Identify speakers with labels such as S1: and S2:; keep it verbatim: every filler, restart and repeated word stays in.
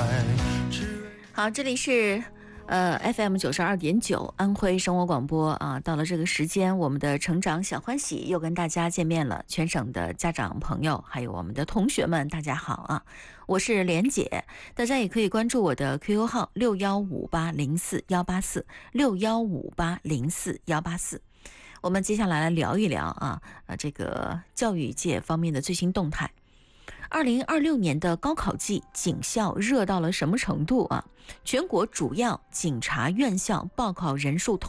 S1: 好，这里是呃 F M 九十二点九安徽生活广播啊，到了这个时间，我们的成长小欢喜又跟大家见面了。全省的家长朋友，还有我们的同学们，大家好啊！我是莲姐，大家也可以关注我的 Q Q 号六幺五八零四幺八四六幺五八零四幺八四。我们接下来来聊一聊啊，呃，这个教育界方面的最新动态。二零二六年的高考季，警校热到了什么程度啊？全国主要警察院校报考人数统